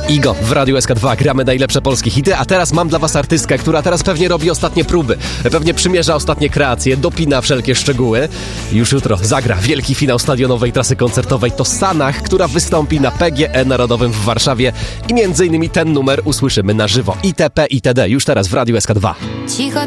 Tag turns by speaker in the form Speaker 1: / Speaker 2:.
Speaker 1: Igo w Radiu SK2, gramy najlepsze polskie hity, a teraz mam dla was artystkę, która teraz pewnie robi ostatnie próby, pewnie przymierza ostatnie kreacje, dopina wszelkie szczegóły. Już jutro zagra wielki finał stadionowej trasy koncertowej. To Sanach, która wystąpi na PGE Narodowym w Warszawie i m.in. ten numer usłyszymy na żywo. ITP, itd. już teraz w Radiu SK2.
Speaker 2: Cicho